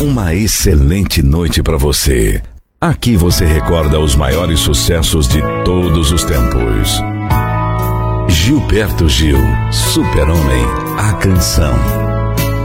Uma excelente noite para você. Aqui você recorda os maiores sucessos de todos os tempos. Gilberto Gil, Super-Homem, a canção.